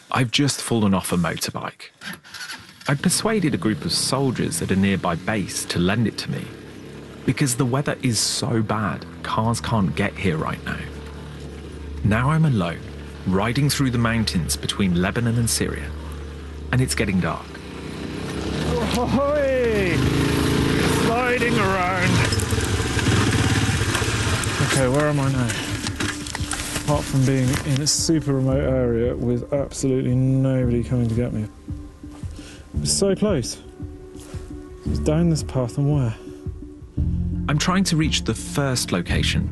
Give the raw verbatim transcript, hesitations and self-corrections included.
I've just fallen off a motorbike. I persuaded a group of soldiers at a nearby base to lend it to me because the weather is so bad, cars can't get here right now. Now I'm alone, riding through the mountains between Lebanon and Syria, and it's getting dark. Ahoy! Sliding around. Okay, where am I now? Apart from being in a super remote area with absolutely nobody coming to get me. It was so close. It was down this path and where? I'm trying to reach the first location